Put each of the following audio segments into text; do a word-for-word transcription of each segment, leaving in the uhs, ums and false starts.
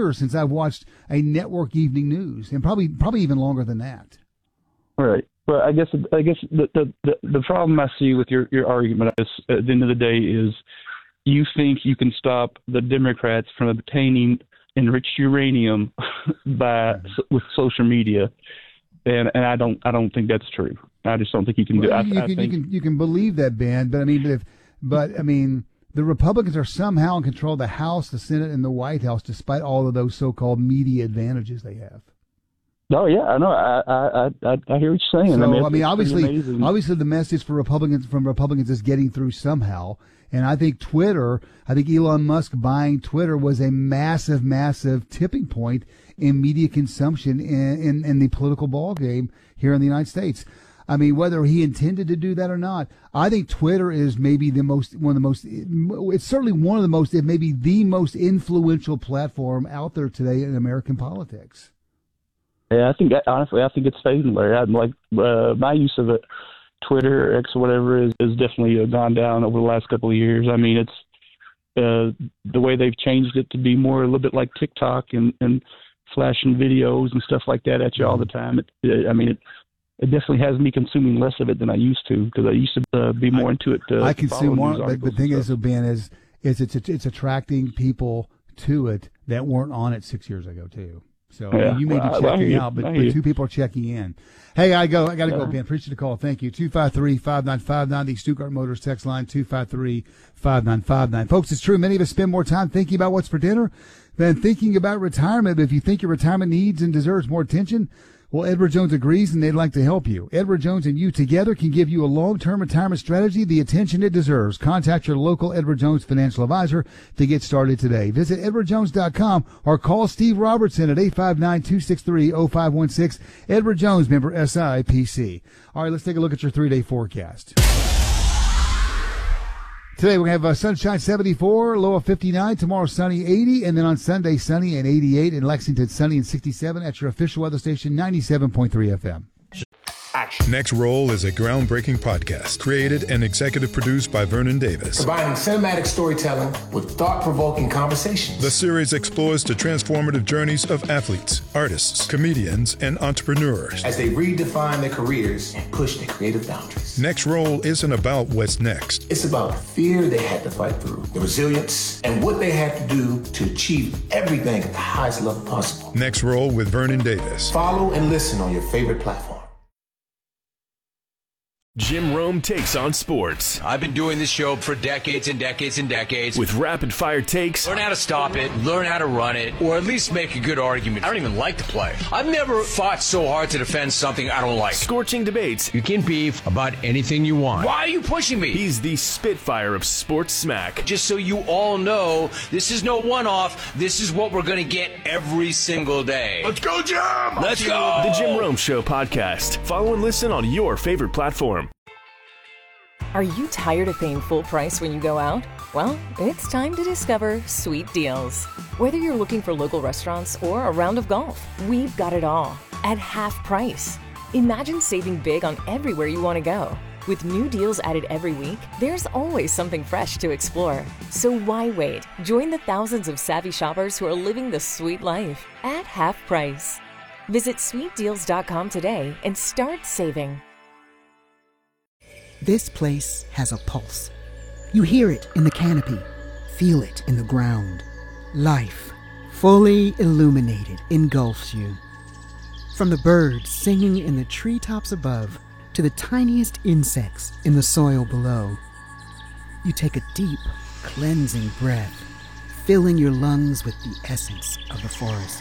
years since I've watched a network evening news, and probably probably even longer than that. Right. But I guess I guess the the, the, the problem I see with your, your argument is, at the end of the day is you think you can stop the Democrats from obtaining enriched uranium by with social media, and and I don't I don't think that's true. I just don't think you can do. Well, I, you, I can, think, you can you can believe that, Ben, but I mean, if but I mean, the Republicans are somehow in control of the House, the Senate, and the White House, despite all of those so-called media advantages they have. Oh yeah, I know. I I I, I hear what you're saying. So I mean, I mean, obviously, amazing. obviously, the message for Republicans from Republicans is getting through somehow. And I think Twitter, I think Elon Musk buying Twitter was a massive, massive tipping point in media consumption in, in, in the political ball game here in the United States. I mean, whether he intended to do that or not, I think Twitter is maybe the most, one of the most, it's certainly one of the most, it may be the most influential platform out there today in American politics. Yeah, I think, honestly, I think it's fading, Larry. I'm like, uh, my use of it, Twitter, X, whatever, is, is definitely uh, gone down over the last couple of years. I mean, it's uh, the way they've changed it to be more a little bit like TikTok and, and flashing videos and stuff like that at you all the time. It, it, I mean, it, it definitely has me consuming less of it than I used to, because I used to uh, be more I, into it. Uh, I consume more, but the thing is, stuff. Ben, is, is it's, it's attracting people to it that weren't on it six years ago, too. So yeah. I mean, you may well, be I, checking I out, but, but two people are checking in. Hey, I go. I got to yeah. go, Ben. Appreciate the call. Thank you. two five three, five nine five nine, the Stuttgart Motors text line, two five three, five nine five nine. Folks, it's true. Many of us spend more time thinking about what's for dinner than thinking about retirement. But if you think your retirement needs and deserves more attention, well, Edward Jones agrees, and they'd like to help you. Edward Jones and you together can give you a long-term retirement strategy the attention it deserves. Contact your local Edward Jones financial advisor to get started today. Visit edward jones dot com or call Steve Robertson at eight five nine, two six three, zero five one six. Edward Jones, member S I P C. All right, let's take a look at your three-day forecast. Today we're going to have uh, sunshine seventy-four, low of fifty-nine. Tomorrow sunny eighty, and then on Sunday sunny and eighty-eight. In Lexington sunny and sixty-seven at your official weather station ninety-seven point three F M. Action. Next Roll is a groundbreaking podcast created and executive produced by Vernon Davis. Combining cinematic storytelling with thought-provoking conversations. The series explores the transformative journeys of athletes, artists, comedians, and entrepreneurs as they redefine their careers and push their creative boundaries. Next Roll isn't about what's next. It's about the fear they had to fight through, the resilience, and what they had to do to achieve everything at the highest level possible. Next Roll with Vernon Davis. Follow and listen on your favorite platform. Jim Rome takes on sports. I've been doing this show for decades and decades and decades. With rapid-fire takes. Learn how to stop it, learn how to run it, or at least make a good argument. I don't even like to play. I've never fought so hard to defend something I don't like. Scorching debates. You can beef about anything you want. Why are you pushing me? He's the Spitfire of sports smack. Just so you all know, this is no one-off. This is what we're going to get every single day. Let's go, Jim! Let's go! The Jim Rome Show podcast. Follow and listen on your favorite platform. Are you tired of paying full price when you go out? Well, it's time to discover Sweet Deals. Whether you're looking for local restaurants or a round of golf, we've got it all at half price. Imagine saving big on everywhere you want to go. With new deals added every week, there's always something fresh to explore. So why wait? Join the thousands of savvy shoppers who are living the sweet life at half price. Visit sweet deals dot com today and start saving. This place has a pulse. You hear it in the canopy, feel it in the ground. Life, fully illuminated, engulfs you. From the birds singing in the treetops above to the tiniest insects in the soil below. You take a deep, cleansing breath, filling your lungs with the essence of the forest.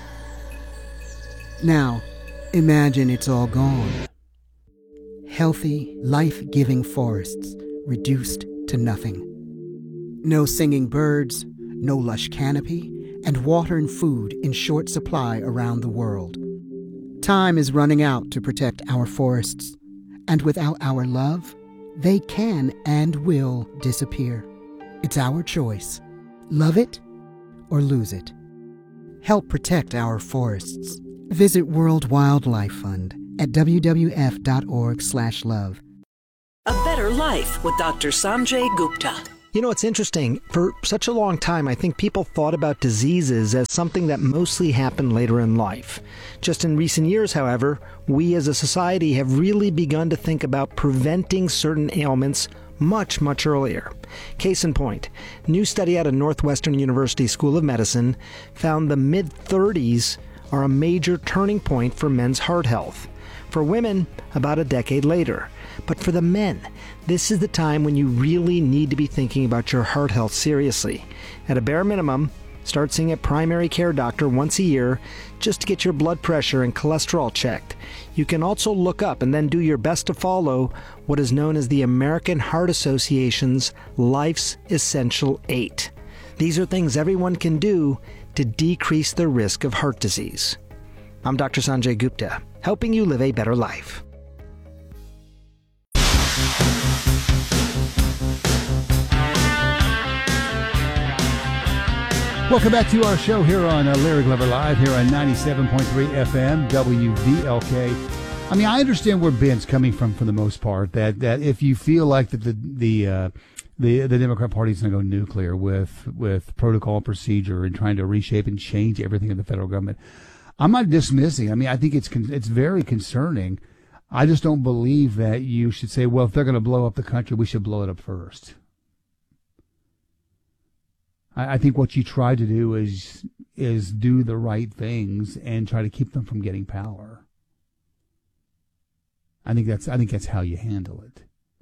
Now, imagine it's all gone. Healthy, life-giving forests reduced to nothing. No singing birds, no lush canopy, and water and food in short supply around the world. Time is running out to protect our forests, and without our love, they can and will disappear. It's our choice. Love it or lose it. Help protect our forests. Visit World Wildlife Fund at w w f dot org slash love. A better life with Doctor Sanjay Gupta. You know, it's interesting. For such a long time, I think people thought about diseases as something that mostly happened later in life. Just in recent years, however, we as a society have really begun to think about preventing certain ailments much, much earlier. Case in point, new study out of Northwestern University School of Medicine found the mid-thirties are a major turning point for men's heart health. For women, about a decade later. But for the men, this is the time when you really need to be thinking about your heart health seriously. At a bare minimum, start seeing a primary care doctor once a year just to get your blood pressure and cholesterol checked. You can also look up and then do your best to follow what is known as the American Heart Association's Life's Essential Eight. These are things everyone can do to decrease the risk of heart disease. I'm Doctor Sanjay Gupta, helping you live a better life. Welcome back to our show here on uh, Larry Glover Live, here on ninety-seven point three F M, W V L K. I mean, I understand where Ben's coming from for the most part, that, that if you feel like that the the uh, the, the Democrat Party is going to go nuclear with, with protocol and procedure and trying to reshape and change everything in the federal government, I'm not dismissing. I mean, I think it's it's very concerning. I just don't believe that you should say, well, if they're going to blow up the country, we should blow it up first. I think what you try to do is is do the right things and try to keep them from getting power. I think that's I think that's how you handle it.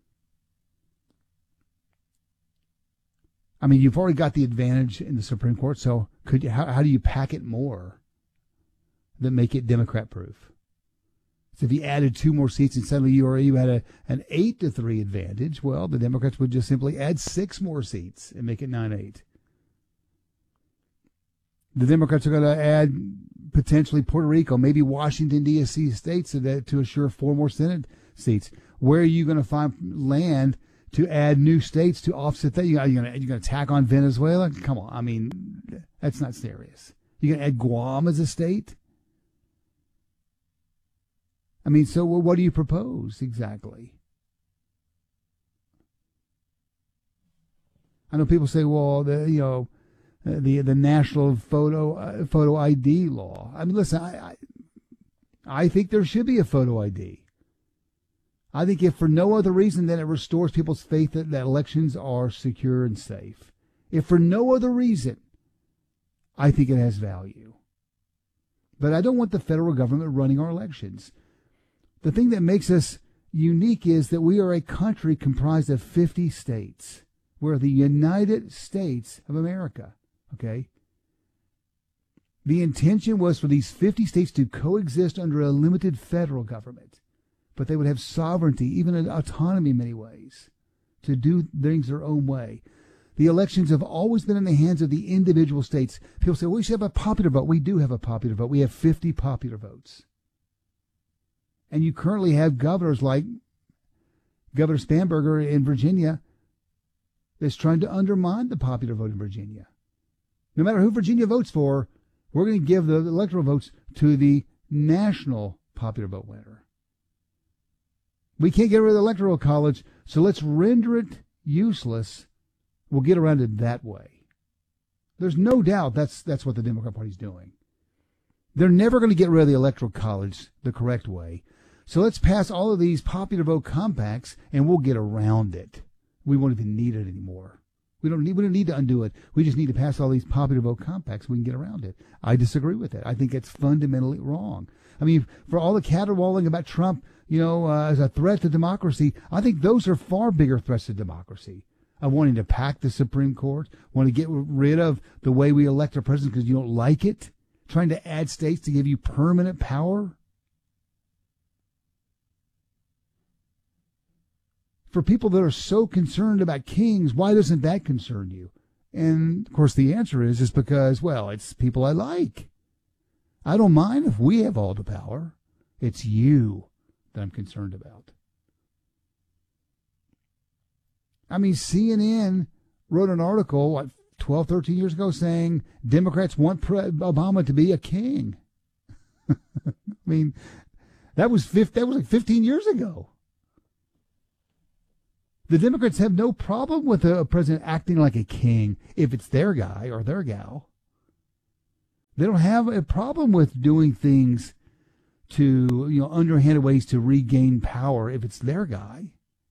I mean, you've already got the advantage in the Supreme Court, so could you, how, how do you pack it more that make it Democrat proof? So if you added two more seats and suddenly you, or you had a, an eight to three advantage, well, the Democrats would just simply add six more seats and make it nine eight. The Democrats are going to add potentially Puerto Rico, maybe Washington, D C states so that, to assure four more Senate seats. Where are you going to find land to add new states to offset that? You, are you going to, you're going to tack on Venezuela? Come on. I mean, that's not serious. You're going to add Guam as a state? I mean, so what do you propose exactly? I know people say, well, the, you know, the the national photo uh, photo I D law. I mean, listen, I, I I think there should be a photo I D. I think if for no other reason than it restores people's faith that, that elections are secure and safe. If for no other reason, I think it has value. But I don't want the federal government running our elections. The thing that makes us unique is that we are a country comprised of fifty states. We're the United States of America. Okay. The intention was for these fifty states to coexist under a limited federal government, but they would have sovereignty, even an autonomy in many ways, to do things their own way. The elections have always been in the hands of the individual states. People say, well, we should have a popular vote. We do have a popular vote. We have fifty popular votes. And you currently have governors like Governor Spanberger in Virginia that's trying to undermine the popular vote in Virginia. No matter who Virginia votes for, we're going to give the electoral votes to the national popular vote winner. We can't get rid of the Electoral College, so let's render it useless. We'll get around it that way. There's no doubt that's that's what the Democrat Party's doing. They're never going to get rid of the Electoral College the correct way. So let's pass all of these popular vote compacts, and we'll get around it. We won't even need it anymore. We don't need we don't need to undo it. We just need to pass all these popular vote compacts. We can get around it. I disagree with it. I think it's fundamentally wrong. I mean, for all the caterwauling about Trump, you know, uh, as a threat to democracy, I think those are far bigger threats to democracy. Of wanting to pack the Supreme Court, want to get rid of the way we elect our president because you don't like it, trying to add states to give you permanent power. For people that are so concerned about kings, why doesn't that concern you? And, of course, the answer is, is because, well, it's people I like. I don't mind if we have all the power. It's you that I'm concerned about. I mean, C N N wrote an article, what, twelve, thirteen years ago saying Democrats want Pre- Obama to be a king. I mean, that was, fifty, that was like fifteen years ago. The Democrats have no problem with a president acting like a king if it's their guy or their gal. They don't have a problem with doing things to, you know, underhanded ways to regain power if it's their guy.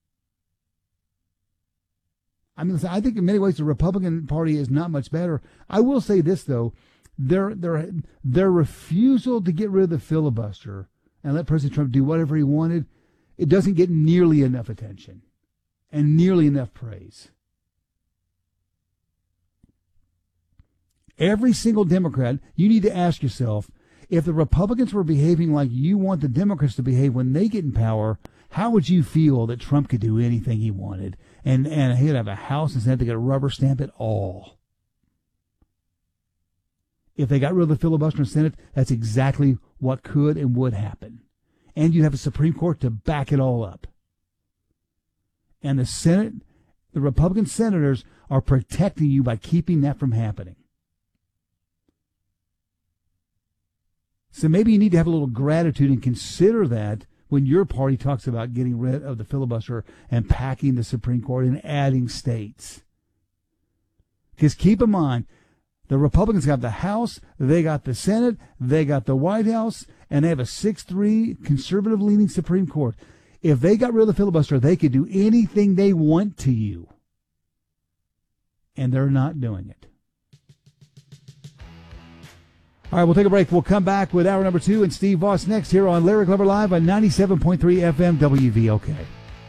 I mean, I think in many ways the Republican Party is not much better. I will say this, though. Their, their, their refusal to get rid of the filibuster and let President Trump do whatever he wanted, it doesn't get nearly enough attention and nearly enough praise. Every single Democrat, you need to ask yourself, if the Republicans were behaving like you want the Democrats to behave when they get in power, how would you feel that Trump could do anything he wanted? And, and he'd have a House and Senate that could rubber stamp it all. If they got rid of the filibuster in the Senate, that's exactly what could and would happen. And you'd have a Supreme Court to back it all up. And the Senate, the Republican senators are protecting you by keeping that from happening. So maybe you need to have a little gratitude and consider that when your party talks about getting rid of the filibuster and packing the Supreme Court and adding states. Because keep in mind, the Republicans got the House, they got the Senate, they got the White House, and they have a six three conservative-leaning Supreme Court. If they got rid of the filibuster, they could do anything they want to you. And they're not doing it. All right, we'll take a break. We'll come back with hour number two and Steve Voss next here on Larry Glover Live on ninety-seven point three F M W V L K.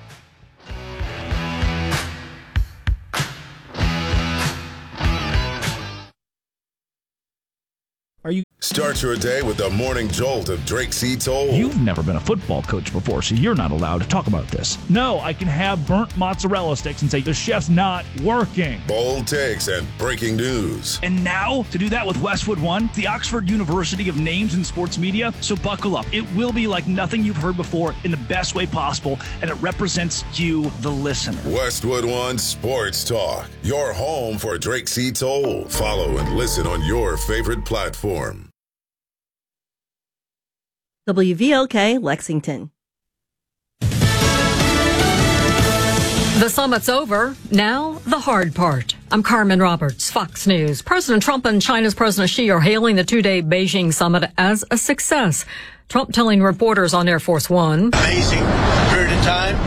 Are you Start your day with the morning jolt of Drake C. Toll. You've never been a football coach before, so you're not allowed to talk about this. No, I can have burnt mozzarella sticks and say the chef's not working. Bold takes and breaking news. And now, to do that with Westwood One, the Oxford University of Names in Sports Media. So buckle up. It will be like nothing you've heard before in the best way possible, and it represents you, the listener. Westwood One Sports Talk, your home for Drake C. Toll. Follow and listen on your favorite platform. W V L K Lexington. The summit's over. Now, the hard part. I'm Carmen Roberts, Fox News. President Trump and China's President Xi are hailing the two-day Beijing summit as a success. Trump telling reporters on Air Force One. Amazing period of time.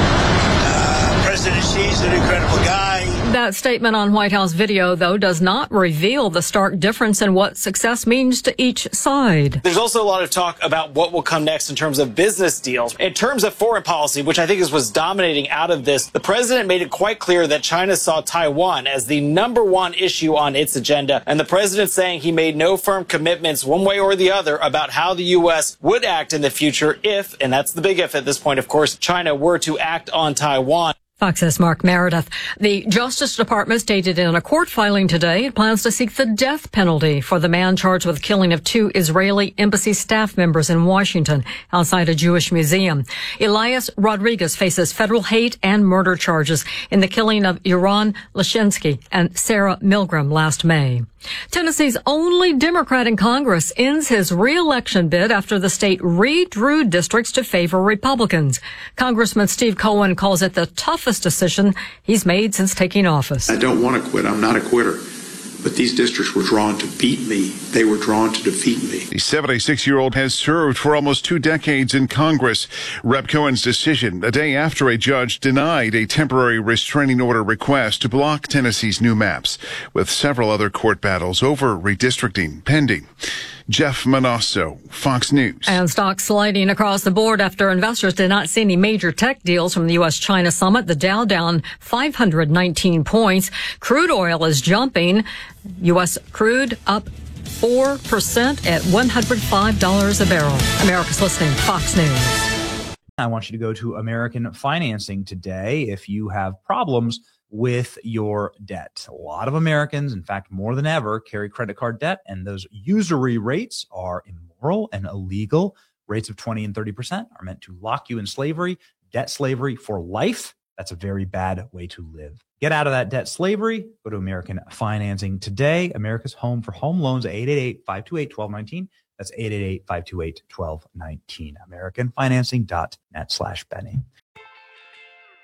Uh, President Xi's an incredible guy. That statement on White House video, though, does not reveal the stark difference in what success means to each side. There's also a lot of talk about what will come next in terms of business deals. In terms of foreign policy, which I think is what's dominating out of this, the president made it quite clear that China saw Taiwan as the number one issue on its agenda. And the president saying he made no firm commitments one way or the other about how the U S would act in the future if, and that's the big if at this point, of course, China were to act on Taiwan. Fox's Mark Meredith. The Justice Department stated in a court filing today it plans to seek the death penalty for the man charged with killing of two Israeli embassy staff members in Washington outside a Jewish museum. Elias Rodriguez faces federal hate and murder charges in the killing of Yaron Lashinsky and Sarah Milgram last May. Tennessee's only Democrat in Congress ends his re-election bid after the state redrew districts to favor Republicans. Congressman Steve Cohen calls it the toughest decision he's made since taking office. I don't want to quit. I'm not a quitter. But these districts were drawn to beat me. They were drawn to defeat me. The seventy-six-year-old has served for almost two decades in Congress. Rep Cohen's decision, a day after a judge denied a temporary restraining order request to block Tennessee's new maps, with several other court battles over redistricting pending. Jeff Manasso, Fox News. And stocks sliding across the board after investors did not see any major tech deals from the U S China summit. The Dow down five hundred nineteen points. Crude oil is jumping. U S crude up four percent at one hundred five dollars a barrel. America's listening. Fox News. I want you to go to American Financing today if you have problems with your debt. A lot of Americans, in fact, more than ever, carry credit card debt, and those usury rates are immoral and illegal. Rates of twenty and thirty percent are meant to lock you in slavery, debt slavery for life. That's a very bad way to live. Get out of that debt slavery. Go to American Financing today. America's home for home loans, eight eight eight, five two eight, one two one nine. That's eight eight eight, five two eight, one two one nine. American Financing dot net slash Benny.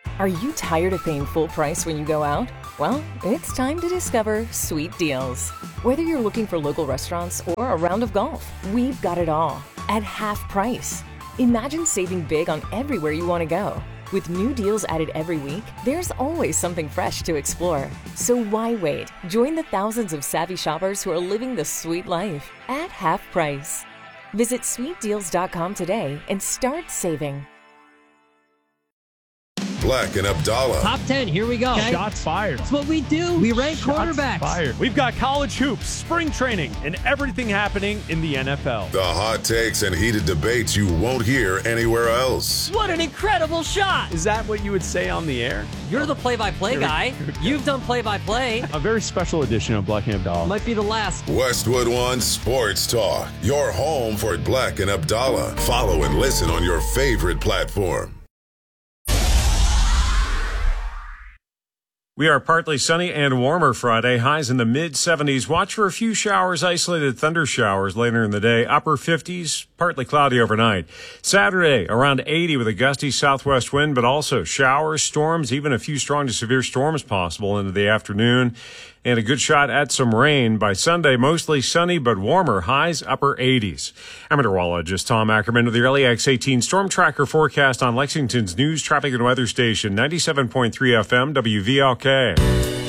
Are you tired of paying full price when you go out? Well, it's time to discover sweet deals. Whether you're looking for local restaurants or a round of golf, we've got it all at half price. Imagine saving big on everywhere you want to go. With new deals added every week, there's always something fresh to explore. So why wait? Join the thousands of savvy shoppers who are living the sweet life at half price. Visit sweet deals dot com today and start saving. Black and Abdallah. Top ten, here we go. Okay. Shots fired. That's what we do. We rank Shots quarterbacks. Fired. We've got college hoops, spring training, and everything happening in the N F L. The hot takes and heated debates you won't hear anywhere else. What an incredible shot. Is that what you would say on the air? You're the play-by-play guy. You've done play-by-play. A very special edition of Black and Abdallah. Might be the last. Westwood One Sports Talk. Your home for Black and Abdallah. Follow and listen on your favorite platform. We are partly sunny and warmer Friday, highs in the mid seventies. Watch for a few showers, isolated thunder showers later in the day. Upper fifties, partly cloudy overnight. Saturday, around eighty with a gusty southwest wind, but also showers, storms, even a few strong to severe storms possible into the afternoon. And a good shot at some rain. By Sunday, mostly sunny but warmer, highs upper eighties. I'm meteorologist Tom Ackerman with the L E X eighteen Storm Tracker forecast on Lexington's news, traffic, and weather station, ninety-seven point three F M, W V L K.